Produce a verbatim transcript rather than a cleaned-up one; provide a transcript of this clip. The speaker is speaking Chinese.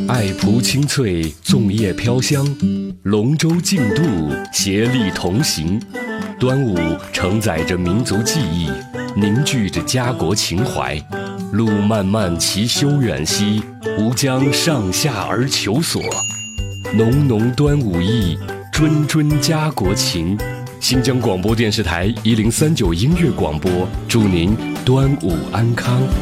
爱蒲清脆，粽叶飘香，龙舟竞渡，协力同行。端午承载着民族记忆，凝聚着家国情怀。路漫漫其修远兮，吾将上下而求索。浓浓端午意，谆谆家国情。新疆广播电视台一零三九音乐广播，祝您端午安康。